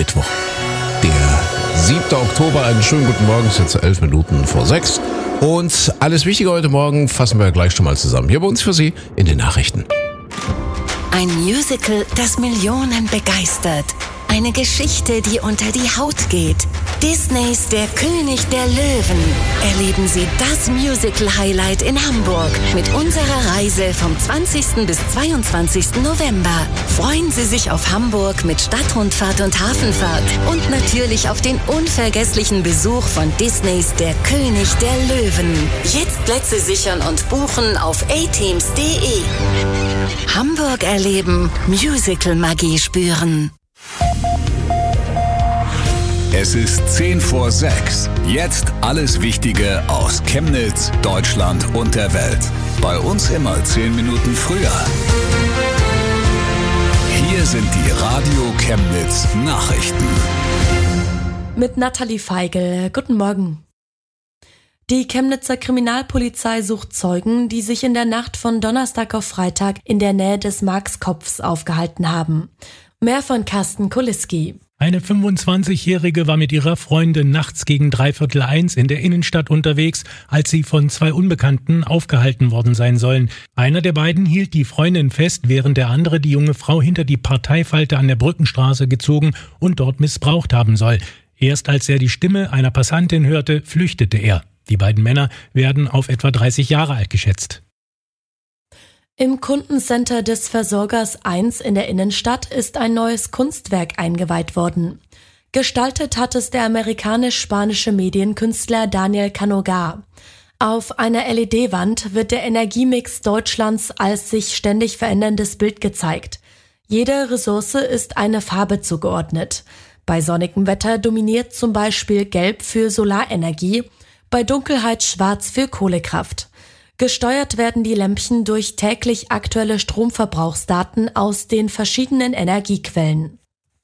Mittwoch, der 7. Oktober. Einen schönen guten Morgen, es ist jetzt 11 Minuten vor 6. Und alles Wichtige heute Morgen fassen wir gleich schon mal zusammen. Hier bei uns für Sie in den Nachrichten. Ein Musical, das Millionen begeistert. Eine Geschichte, die unter die Haut geht. Disneys Der König der Löwen. Erleben Sie das Musical-Highlight in Hamburg mit unserer Reise vom 20. bis 22. November. Freuen Sie sich auf Hamburg mit Stadtrundfahrt und Hafenfahrt und natürlich auf den unvergesslichen Besuch von Disneys Der König der Löwen. Jetzt Plätze sichern und buchen auf ateams.de. Hamburg erleben, Musical-Magie spüren. Es ist 10 vor 6. Jetzt alles Wichtige aus Chemnitz, Deutschland und der Welt. Bei uns immer 10 Minuten früher. Hier sind die Radio Chemnitz Nachrichten. Mit Nathalie Feigl. Guten Morgen. Die Chemnitzer Kriminalpolizei sucht Zeugen, die sich in der Nacht von Donnerstag auf Freitag in der Nähe des Markskopfs aufgehalten haben. Mehr von Carsten Kuliski. Eine 25-Jährige war mit ihrer Freundin nachts gegen 1:45 in der Innenstadt unterwegs, als sie von 2 Unbekannten aufgehalten worden sein sollen. Einer der beiden hielt die Freundin fest, während der andere die junge Frau hinter die Parteifalte an der Brückenstraße gezogen und dort missbraucht haben soll. Erst als er die Stimme einer Passantin hörte, flüchtete er. Die beiden Männer werden auf etwa 30 Jahre alt geschätzt. Im Kundencenter des Versorgers 1 in der Innenstadt ist ein neues Kunstwerk eingeweiht worden. Gestaltet hat es der amerikanisch-spanische Medienkünstler Daniel Canogar. Auf einer LED-Wand wird der Energiemix Deutschlands als sich ständig veränderndes Bild gezeigt. Jede Ressource ist eine Farbe zugeordnet. Bei sonnigem Wetter dominiert zum Beispiel Gelb für Solarenergie, bei Dunkelheit Schwarz für Kohlekraft. Gesteuert werden die Lämpchen durch täglich aktuelle Stromverbrauchsdaten aus den verschiedenen Energiequellen.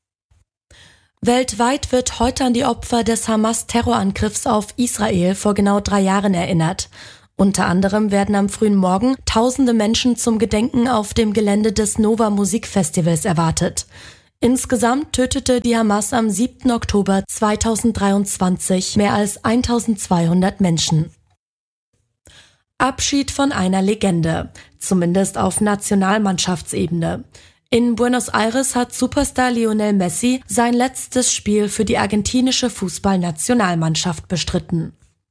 Weltweit wird heute an die Opfer des Hamas-Terrorangriffs auf Israel vor genau 3 Jahren erinnert. Unter anderem werden am frühen Morgen tausende Menschen zum Gedenken auf dem Gelände des Nova Musikfestivals erwartet. Insgesamt tötete die Hamas am 7. Oktober 2023 mehr als 1200 Menschen. Abschied von einer Legende, zumindest auf Nationalmannschaftsebene. In Buenos Aires hat Superstar Lionel Messi sein letztes Spiel für die argentinische Fußballnationalmannschaft bestritten.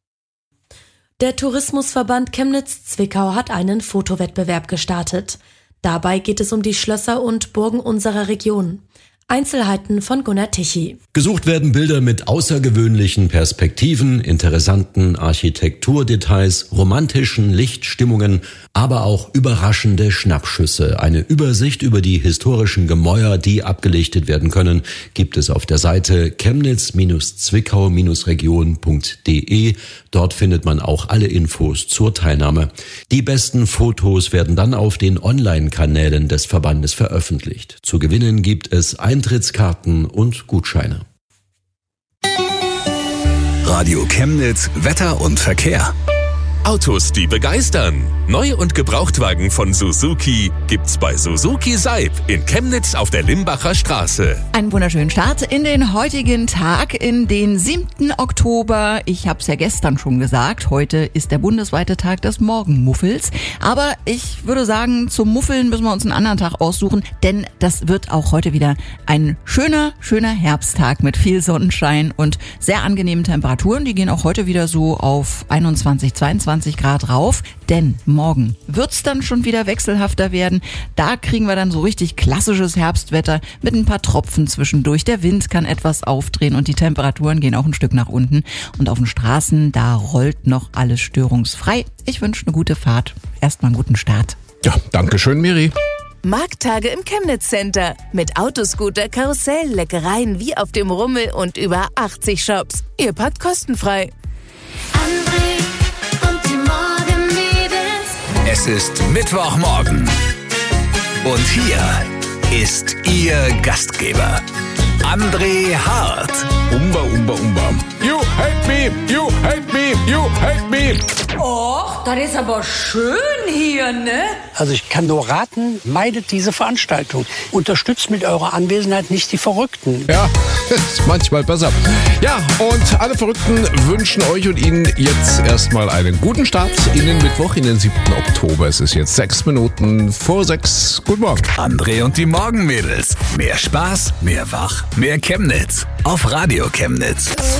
Der Tourismusverband Chemnitz-Zwickau hat einen Fotowettbewerb gestartet. Dabei geht es um die Schlösser und Burgen unserer Region. Einzelheiten von Gunnar Tichy. Gesucht werden Bilder mit außergewöhnlichen Perspektiven, interessanten Architekturdetails, romantischen Lichtstimmungen, aber auch überraschende Schnappschüsse. Eine Übersicht über die historischen Gemäuer, die abgelichtet werden können, gibt es auf der Seite chemnitz-zwickau-region.de. Dort findet man auch alle Infos zur Teilnahme. Die besten Fotos werden dann auf den Online-Kanälen des Verbandes veröffentlicht. Zu gewinnen gibt es Eintrittskarten und Gutscheine. Radio Chemnitz, Wetter und Verkehr. Autos, die begeistern. Neu- und Gebrauchtwagen von Suzuki gibt's bei Suzuki Seib in Chemnitz auf der Limbacher Straße. Einen wunderschönen Start in den heutigen Tag, in den 7. Oktober. Ich habe es ja gestern schon gesagt, heute ist der bundesweite Tag des Morgenmuffels. Aber ich würde sagen, zum Muffeln müssen wir uns einen anderen Tag aussuchen, denn das wird auch heute wieder ein schöner Herbsttag mit viel Sonnenschein und sehr angenehmen Temperaturen. Die gehen auch heute wieder so auf 21, 22 Grad rauf, denn morgen wird's dann schon wieder wechselhafter werden. Da kriegen wir dann so richtig klassisches Herbstwetter mit ein paar Tropfen zwischendurch. Der Wind kann etwas aufdrehen und die Temperaturen gehen auch ein Stück nach unten. Und auf den Straßen, da rollt noch alles störungsfrei. Ich wünsche eine gute Fahrt. Erstmal einen guten Start. Ja, danke schön, Miri. Markttage im Chemnitz Center. Mit Autoscooter, Karussell, Leckereien wie auf dem Rummel und über 80 Shops. Ihr packt kostenfrei. André und die Morgenmädels. Es ist Mittwochmorgen. Und hier ist Ihr Gastgeber, André Hart. Umba. you hate me, you hate me, you hate me. Och, das ist aber schön hier, ne? Also ich kann nur raten, meidet diese Veranstaltung. Unterstützt mit eurer Anwesenheit nicht die Verrückten. Ja, ist manchmal besser. Ja, und alle Verrückten wünschen euch und Ihnen jetzt erstmal einen guten Start in den Mittwoch, in den 7. Oktober. Es ist jetzt 6 Minuten vor 6. Guten Morgen. André und die Morgenmädels. Mehr Spaß, mehr Wach, mehr Chemnitz. Auf Radio Chemnitz.